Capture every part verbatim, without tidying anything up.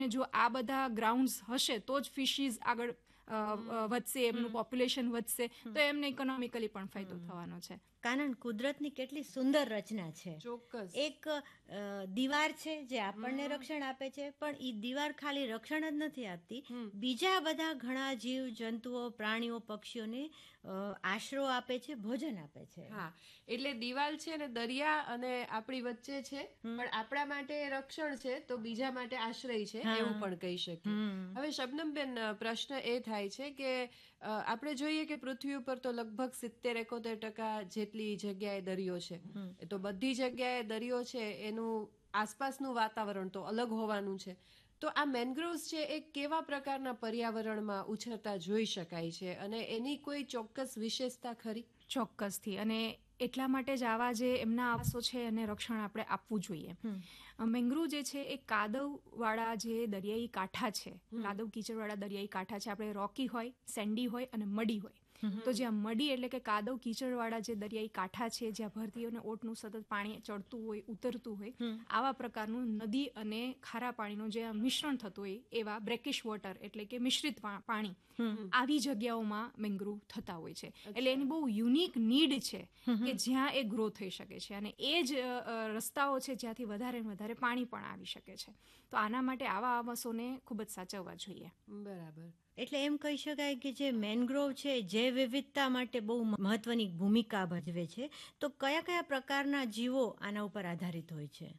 જો આ બધા ગ્રાઉન્ડ્સ હશે તો જ ફિશીઝ આગળ વધશે, એમનું પોપ્યુલેશન વધશે, તો એમને ઇકોનોમિકલી પણ ફાયદો થવાનો છે. કારણ કુદરતની કેટલી સુંદર રચના છે. ચોક્કસ. એક દીવાર છે જે આપણને રક્ષણ આપે છે, પણ એ દીવાર ખાલી રક્ષણ જ નથી આપતી, બીજા બધા ઘણા જીવ જંતુઓ, પ્રાણીઓ, પક્ષીઓને આશરો આપે છે, ભોજન આપે છે. હા, એટલે દિવાલ છે ને દરિયા અને આપણી વચ્ચે છે, પણ આપણા માટે રક્ષણ છે તો બીજા માટે આશ્રય છે, એવું પણ કહી શકીએ. હવે શબનમબેન, પ્રશ્ન એ થાય છે કે આપણે જોઈએ કે પૃથ્વી ઉપર તો લગભગ સિત્તેર એકોતેર ટકા જેટલી જગ્યાએ દરિયો છે, તો બધી જગ્યાએ દરિયો છે એનું આસપાસનું વાતાવરણ તો અલગ હોવાનું છે. તો આ મેનગ્રોવ્સ છે એ કેવા પ્રકારના પર્યાવરણમાં ઉછરતા જોઈ શકાય છે, અને એની કોઈ ચોક્કસ વિશેષતા ખરી? ચોક્કસથી, અને એટલા માટે જ આવા જે એમના આવાસો છે એને રક્ષણ આપણે આપવું જોઈએ. મેંગ્રુવ જે છે એ કાદવવાળા જે દરિયાઈ કાંઠા છે, કાદવ કીચડવાળા દરિયાઈ કાંઠા છે, આપણે રોકી હોય, સેન્ડી હોય અને મડી હોય. તો જ્યાં મડી એટલે કે કાદવ કીચડવાળા જે દરિયાઈ કાંઠા છે, જ્યાં ભરતી અને ઓટનું સતત પાણી ચડતું હોય, ઉતરતું હોય, આવા પ્રકારનું નદી અને ખારા પાણીનું જે મિશ્રણ થતું હોય, એવા બ્રેકિશ વોટર એટલે કે મિશ્રિત પાણી, આવી જગ્યાઓમાં મેંગ્રુવ થતા હોય છે. એટલે એની બહુ યુનિક નીડ છે કે જ્યાં એ ગ્રો થઈ શકે છે, અને એ જ રસ્તાઓ છે જ્યાંથી વધારે વધારે પાણી પણ આવી શકે છે. તો આના માટે આવા આવાસોને ખૂબ જ સાચવવા જોઈએ. બરાબર. એટલે એમ કહી શકાય કે જે મેનગ્રોવ છે જૈવ વિવિધતા માટે બહુ મહત્વની ભૂમિકા ભજવે છે. તો કયા કયા પ્રકારના જીવો આના ઉપર આધારિત હોય છે?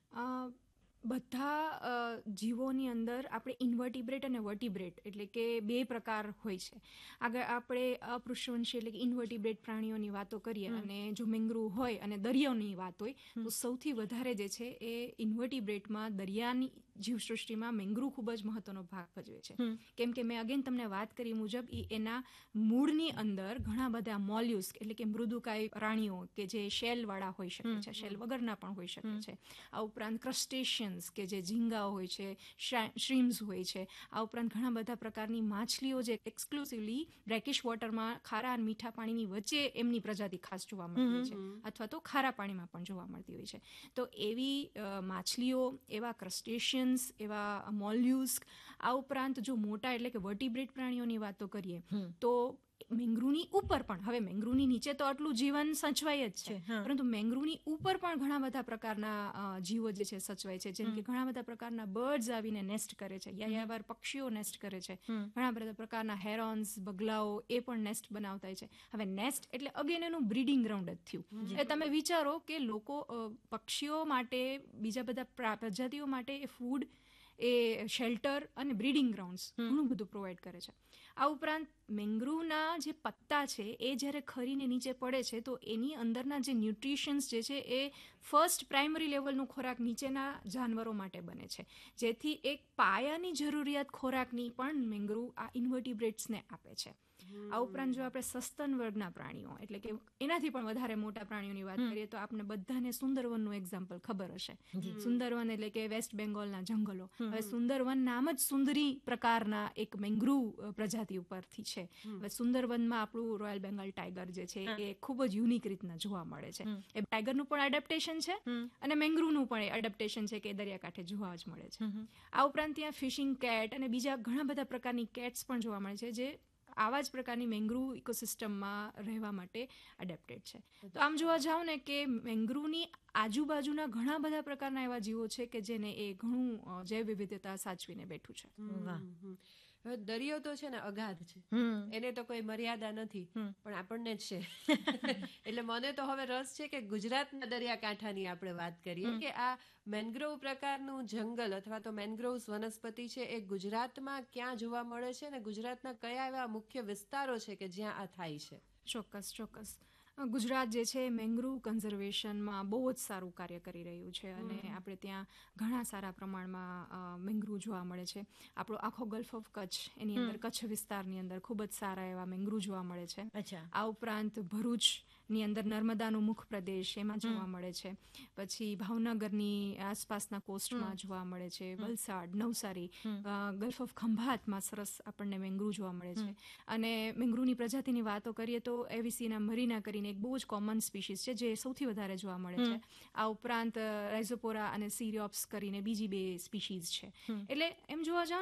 બધા જીવોની અંદર આપણે ઇન્વર્ટિબ્રેટ અને વર્ટિબ્રેટ એટલે કે બે પ્રકાર હોય છે. આગળ આપણે અપૃષ્ઠવંશી એટલે કે ઇન્વર્ટિબ્રેટ પ્રાણીઓની વાતો કરીએ, અને જો મેંગ્રુવ હોય અને દરિયાની વાત હોય, તો સૌથી વધારે જે છે એ ઇન્વર્ટિબ્રેટમાં દરિયાની જીવસૃષ્ટિમાં મેંગ્રુવ ખૂબ જ મહત્વનો ભાગ ભજવે છે. કેમ કે મેં અગેન તમને વાત કરી મુજબ એ એના મૂળની અંદર ઘણા બધા મોલ્યુસ્ક એટલે કે મૃદુકાય પ્રાણીઓ કે જે શેલવાળા હોઈ શકે છે, શેલ વગરના પણ હોઈ શકે છે. આ ઉપરાંત ક્રસ્ટેશિયન્સ કે જે ઝીંગાઓ હોય છે, શ્રીમ્સ હોય છે. આ ઉપરાંત ઘણા બધા પ્રકારની માછલીઓ જે એક્સક્લુસિવલી બ્રેકિશ વોટરમાં ખારા અને મીઠા પાણીની વચ્ચે એમની પ્રજાતિ ખાસ જોવા મળતી હોય છે, અથવા તો ખારા પાણીમાં પણ જોવા મળતી હોય છે. તો એવી માછલીઓ, એવા ક્રસ્ટેશિયન્સ, એવા મોલ્યુસ્ક, આ ઉપરાંત જો મોટા એટલે કે વર્ટિબ્રેટ પ્રાણીઓની વાતો કરીએ તો મેંગ્રુવની ઉપર પણ, હવે મેંગ્રુવની નીચે તો આટલું જીવન સચવાય જ છે, પરંતુ મેંગ્રુવની ઉપર પણ ઘણા બધા પ્રકારના જીવો જે છે સચવાય છે. જેમ કે ઘણા બધા પ્રકારના બર્ડ્સ આવીને નેસ્ટ કરે છે, યાયાવર પક્ષીઓ નેસ્ટ કરે છે, ઘણા બધા પ્રકારના હેરોન્સ, બગલાઓ એ પણ નેસ્ટ બનાવતા છે. હવે નેસ્ટ એટલે અગેન એનું બ્રીડિંગ ગ્રાઉન્ડ જ થયું. એટલે તમે વિચારો કે લોકો પક્ષીઓ માટે, બીજા બધા પ્રજાતિઓ માટે એ ફૂડ, એ શેલ્ટર અને બ્રીડિંગ ગ્રાઉન્ડ્સ ઘણું બધું પ્રોવાઈડ કરે છે. આ ઉપરાંત મેંગ્રુવના જે પત્તા છે એ જ્યારે ખરીને નીચે પડે છે તો એની અંદરના જે ન્યુટ્રિશન્સ જે છે એ ફર્સ્ટ પ્રાઇમરી લેવલનું ખોરાક નીચેના જાનવરો માટે બને છે, જેથી એક પાયાની જરૂરિયાત ખોરાકની પણ મેંગ્રુવ આ ઇન્વર્ટિબ્રેટ્સને આપે છે. આ ઉપરાંત જો આપણે સસ્તન વર્ગના પ્રાણીઓ એટલે કે એનાથી પણ વધારે મોટા પ્રાણીઓની વાત કરીએ તો આપણે બધાને સુંદરવનનું એક્ઝામ્પલ ખબર હશે. સુંદરવન એટલે કે વેસ્ટ બેંગોલના જંગલો. હવે સુંદરવન નામ જ સુંદરી પ્રકારના એક મેંગ્રુવ પ્રજાતિ ઉપરથી છે. હવે સુંદરવનમાં આપણું રોયલ બેંગલ ટાઈગર જે છે એ ખૂબ જ યુનિક રીતના જોવા મળે છે. એ ટાઈગરનું પણ એડેપ્ટેશન છે અને મેંગ્રુવનું પણ એડેપ્ટેશન છે કે દરિયાકાંઠે જોવા જ મળે છે. આ ઉપરાંત ત્યાં ફિશિંગ કેટ અને બીજા ઘણા બધા પ્રકારની કેટ્સ પણ જોવા મળે છે, જે આવા જ પ્રકારની મેંગ્રુવ ઇકોસિસ્ટમમાં રહેવા માટે એડેપ્ટેડ છે. તો આમ જોવા જાવ ને કે મેંગ્રુવની આજુબાજુના ઘણા બધા પ્રકારના એવા જીવો છે કે જેને એ ઘણું જૈવ વિવિધતા સાચવીને બેઠું છે. હવે દરિયો તો છે ને અગાધ છે, એને તો કોઈ મર્યાદા નથી, પણ આપણને જ છે. એટલે મને તો હવે રસ છે કે ગુજરાતના દરિયાકાંઠાની આપણે વાત કરીએ કે આ મેનગ્રોવ પ્રકારનું જંગલ અથવા તો મેનગ્રોવ્સ વનસ્પતિ છે એ ગુજરાતમાં ક્યાં જોવા મળે છે, અને ગુજરાતના કયા એવા મુખ્ય વિસ્તારો છે કે જ્યાં આ થાય છે? ચોક્કસ ચોક્કસ ગુજરાત જે છે મેંગ્રુવ કન્ઝર્વેશનમાં બહુ જ સારું કાર્ય કરી રહ્યું છે, અને આપણે ત્યાં ઘણા સારા પ્રમાણમાં મેંગ્રુવ જોવા મળે છે. આપણો આખો ગલ્ફ ઓફ કચ્છ, એની અંદર કચ્છ વિસ્તારની અંદર ખૂબ જ સારા એવા મેંગ્રુવ જોવા મળે છે. આ ઉપરાંત ભરૂચ ની અંદર નર્મદાનો મુખ પ્રદેશ એમાં જોવા મળે છે. પછી ભાવનગરની આસપાસના કોસ્ટમાં જોવા મળે છે, વલસાડ, નવસારી, ગલ્ફ ઓફ ખંભાતમાં સરસ આપણને મેંગ્રુવ જોવા મળે છે. અને મેંગ્રુવની પ્રજાતિની વાતો કરીએ તો એવિસીના મરીના કરીને એક બહુ જ કોમન સ્પીશીઝ છે જે સૌથી વધારે જોવા મળે છે. આ ઉપરાંત રાઇઝોપોરા અને સિરિયોપ્સ કરીને બીજી બે સ્પીશીઝ છે. એટલે એમ જોવા જાવ